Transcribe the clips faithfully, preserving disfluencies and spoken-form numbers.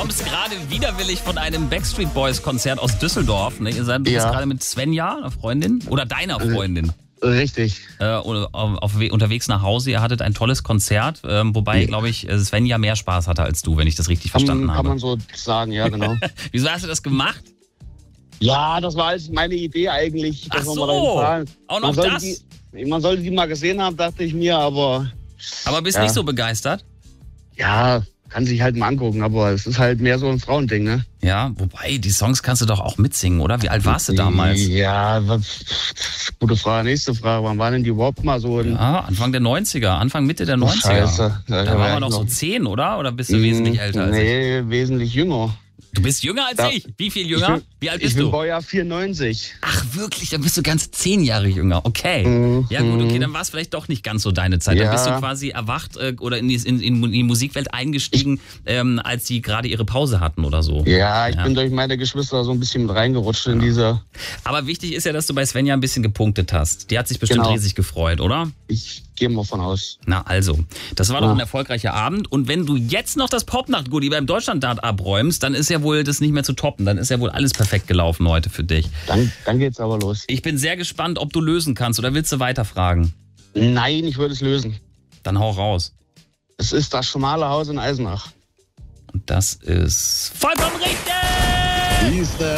kommst gerade widerwillig von einem Backstreet Boys Konzert aus Düsseldorf. Ne? Ihr seid, du bist Ja. gerade mit Svenja, einer Freundin, oder deiner Freundin. Richtig. Äh, auf, auf, unterwegs nach Hause. Ihr hattet ein tolles Konzert, ähm, wobei, Ja. glaube ich, Svenja mehr Spaß hatte als du, wenn ich das richtig verstanden kann, habe. kann man so sagen, ja, genau. Wieso hast du das gemacht? Ja, das war alles meine Idee eigentlich. Ach dass wir so, mal dahin fahren. auch noch man sollte das? Die, man sollte die mal gesehen haben, dachte ich mir, aber Aber bist Ja. nicht so begeistert? ja, kann sich halt mal angucken, aber es ist halt mehr so ein Frauending, ne? Ja, wobei, die Songs kannst du doch auch mitsingen, oder? Wie alt warst du damals? Ja, was, gute Frage. Nächste Frage. Wann waren denn die überhaupt mal so? In, Ja, Anfang der neunziger, Anfang, Mitte der neunziger. Scheiße. Da waren wir noch so zehn, oder? Oder bist du wesentlich älter als ich? Nee, wesentlich jünger. Du bist jünger als Ja. ich. Wie viel Ich jünger? bin, Wie alt ich bist bin du? Baujahr vierundneunzig. Ach wirklich, dann bist du ganz zehn Jahre jünger. Okay. Mhm. Ja gut, okay, dann war es vielleicht doch nicht ganz so deine Zeit. Dann Ja. bist du quasi erwacht äh, oder in die, in, in die Musikwelt eingestiegen, ähm, als die gerade ihre Pause hatten oder so. Ja, ich Ja. bin durch meine Geschwister so ein bisschen mit reingerutscht in diese. Aber wichtig ist ja, dass du bei Svenja ein bisschen gepunktet hast. Die hat sich bestimmt Genau. riesig gefreut, oder? Ich gehe mal von aus. Na also, das war doch Ja. ein erfolgreicher Abend. Und wenn du jetzt noch das Popnacht-Goodie beim Deutschland-Dart abräumst, dann ist ja wohl das nicht mehr zu toppen. Dann ist ja wohl alles perfekt gelaufen heute für dich. Dann, dann geht's aber los. Ich bin sehr gespannt, ob du lösen kannst oder willst du weiterfragen? Nein, ich würde es lösen. Dann hau raus. Es ist das schmale Haus in Eisenach. Und das ist vollkommen richtig! Siehste.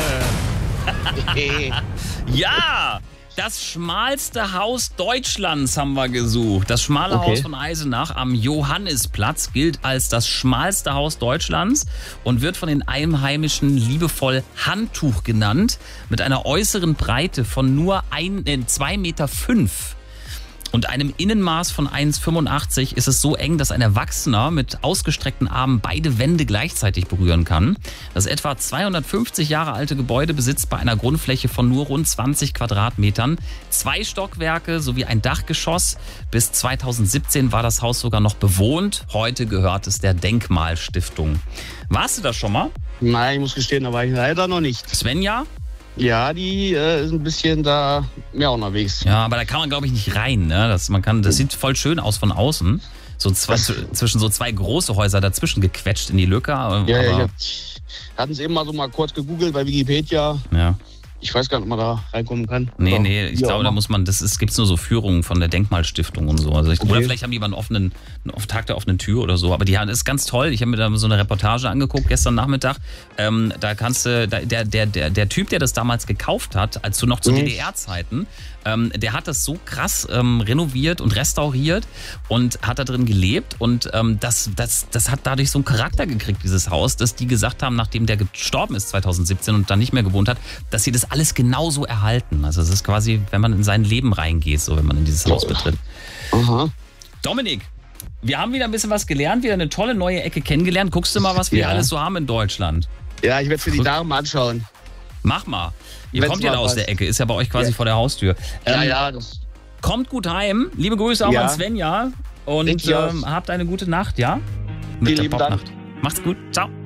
Ja! Das schmalste Haus Deutschlands haben wir gesucht. Das schmale Okay. Haus von Eisenach am Johannisplatz gilt als das schmalste Haus Deutschlands und wird von den Einheimischen liebevoll Handtuch genannt, mit einer äußeren Breite von nur ein, äh, zwei Meter fünf. Und einem Innenmaß von eins Komma fünfundachtzig ist es so eng, dass ein Erwachsener mit ausgestreckten Armen beide Wände gleichzeitig berühren kann. Das etwa zweihundertfünfzig Jahre alte Gebäude besitzt bei einer Grundfläche von nur rund zwanzig Quadratmetern zwei Stockwerke sowie ein Dachgeschoss. Bis zweitausendsiebzehn war das Haus sogar noch bewohnt. Heute gehört es der Denkmalstiftung. Warst du das schon mal? Nein, ich muss gestehen, da war ich leider noch nicht. Svenja? Ja, die äh, ist ein bisschen da mehr unterwegs. Ja, aber da kann man, glaube ich, nicht rein. Ne? Das, man kann, das sieht voll schön aus von außen. So zwei, zwischen so zwei große Häuser dazwischen gequetscht in die Lücke. Ja, ja, ich aber, hab, hatten es eben mal so mal kurz gegoogelt bei Wikipedia. ja. Ich weiß gar nicht, ob man da reinkommen kann. Nee, Oder nee, ich wie auch glaube, da immer. muss man, das ist, gibt's nur so Führungen von der Denkmalstiftung und so. Also ich, Okay. Oder vielleicht haben die mal einen offenen, einen Tag der offenen Tür oder so. Aber die haben, das ist ganz toll. Ich habe mir da so eine Reportage angeguckt gestern Nachmittag. Ähm, da kannst du, da, der, der, der, der Typ, der das damals gekauft hat, als zu noch zu Mhm. D D R-Zeiten, ähm, der hat das so krass ähm, renoviert und restauriert und hat da drin gelebt. Und ähm, das, das, das hat dadurch so einen Charakter gekriegt, dieses Haus, dass die gesagt haben, nachdem der gestorben ist zweitausendsiebzehn und dann nicht mehr gewohnt hat, dass sie das alles genauso erhalten. Also es ist quasi, wenn man in sein Leben reingeht, so wenn man in dieses Haus betritt. Aha. Dominik, wir haben wieder ein bisschen was gelernt, wieder eine tolle neue Ecke kennengelernt. Guckst du mal, was wir Ja. alles so haben in Deutschland? Ja, ich werde mir die Damen anschauen. Mach mal. Ihr Wenn's kommt ja mal da aus passt. der Ecke, ist ja bei euch quasi Ja. vor der Haustür. Ja, Ähm, ja, das. Kommt gut heim. Liebe Grüße auch Ja. an Svenja. Und Richtig aus. ähm, habt eine gute Nacht, ja? Vielen lieben Dank. Macht's gut. Ciao.